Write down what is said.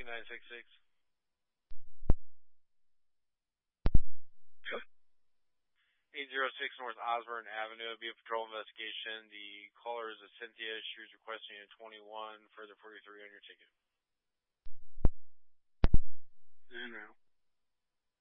2966. 806 North Osborne Avenue. It'll be a patrol investigation. The caller is a Cynthia. She was requesting a 21, further 43 on your ticket. And now.